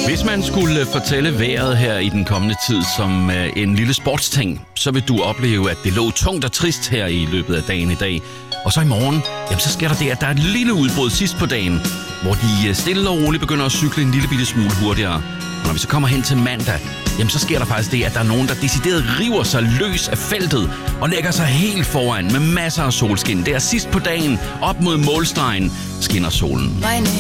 Hvis man skulle fortælle vejret her i den kommende tid som en lille sportsting, så vil du opleve, at det lå tungt og trist her i løbet af dagen i dag. Og så i morgen, jamen så sker der det, at der er et lille udbrud sidst på dagen, hvor de stille og roligt begynder at cykle en lille bitte smule hurtigere. Og når vi så kommer hen til mandag, jamen så sker der faktisk det, at der er nogen, der decideret river sig løs af feltet og lægger sig helt foran med masser af solskin. Det er sidst på dagen, op mod målstregen, skinner solen.